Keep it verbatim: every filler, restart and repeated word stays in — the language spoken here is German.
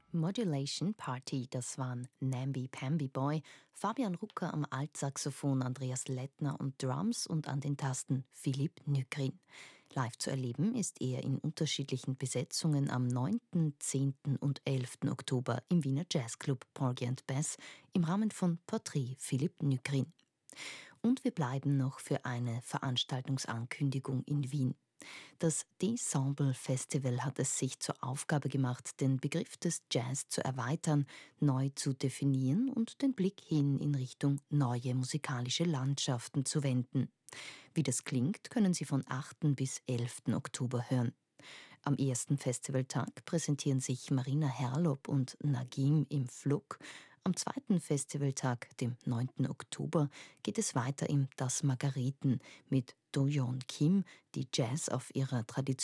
Modulation Party, das waren Namby Pamby Boy, Fabian Rucker am Altsaxophon, Andreas Lettner und Drums und an den Tasten Philipp Nykrin. Live zu erleben ist er in unterschiedlichen Besetzungen am neunten, zehnten und elften Oktober im Wiener Jazzclub Porgy and Bess im Rahmen von Porträt Philipp Nykrin. Und wir bleiben noch für eine Veranstaltungsankündigung in Wien. Das D'Ensemble Festival hat es sich zur Aufgabe gemacht, den Begriff des Jazz zu erweitern, neu zu definieren und den Blick hin in Richtung neue musikalische Landschaften zu wenden. Wie das klingt, können Sie von achten bis elften Oktober hören. Am ersten Festivaltag präsentieren sich Marina Herlop und Nagim im Flug. Am zweiten Festivaltag, dem neunten Oktober, geht es weiter im Das Margariten mit Do Yeon Kim, die Jazz auf ihrer Tradition